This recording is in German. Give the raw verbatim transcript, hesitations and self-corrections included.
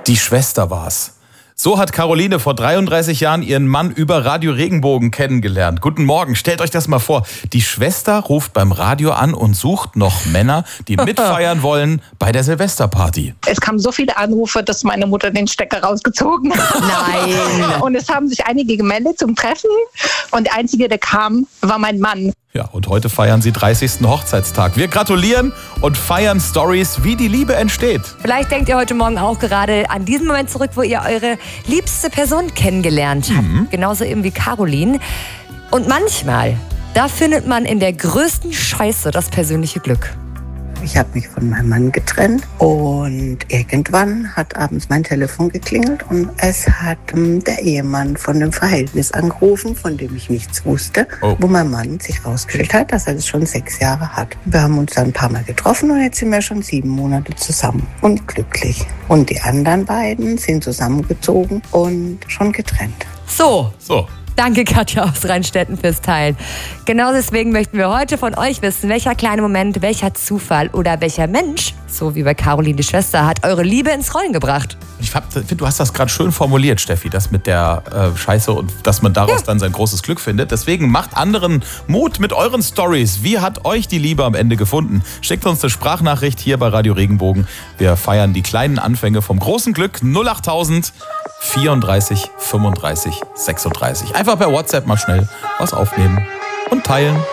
Die Schwester war's. So hat Caroline vor dreiunddreißig Jahren ihren Mann über Radio Regenbogen kennengelernt. Guten Morgen, stellt euch das mal vor. Die Schwester ruft beim Radio an und sucht noch Männer, die mitfeiern wollen bei der Silvesterparty. Es kamen so viele Anrufe, dass meine Mutter den Stecker rausgezogen hat. Nein. Und es haben sich einige gemeldet zum Treffen. Und der Einzige, der kam, war mein Mann. Ja, und heute feiern sie dreißigsten Hochzeitstag. Wir gratulieren und feiern Stories, wie die Liebe entsteht. Vielleicht denkt ihr heute Morgen auch gerade an diesen Moment zurück, wo ihr eure liebste Person kennengelernt habt. Mhm. Genauso eben wie Caroline. Und manchmal, da findet man in der größten Scheiße das persönliche Glück. Ich habe mich von meinem Mann getrennt und irgendwann hat abends mein Telefon geklingelt und es hat ähm, der Ehemann von dem Verhältnis angerufen, von dem ich nichts wusste, oh. wo mein Mann sich rausgestellt hat, dass er das schon sechs Jahre hat. Wir haben uns dann ein paar Mal getroffen und jetzt sind wir schon sieben Monate zusammen und glücklich. Und die anderen beiden sind zusammengezogen und schon getrennt. So. So. Danke, Katja aus Rheinstetten, fürs Teilen. Genau deswegen möchten wir heute von euch wissen, welcher kleine Moment, welcher Zufall oder welcher Mensch, so wie bei Caroline die Schwester, hat eure Liebe ins Rollen gebracht. Ich finde, du hast das gerade schön formuliert, Steffi, das mit der äh, Scheiße und dass man daraus ja. dann sein großes Glück findet. Deswegen macht anderen Mut mit euren Stories. Wie hat euch die Liebe am Ende gefunden? Schickt uns eine Sprachnachricht hier bei Radio Regenbogen. Wir feiern die kleinen Anfänge vom großen Glück. null acht tausend vierunddreißig fünfunddreißig sechsunddreißig. Einfach per WhatsApp mal schnell was aufnehmen und teilen.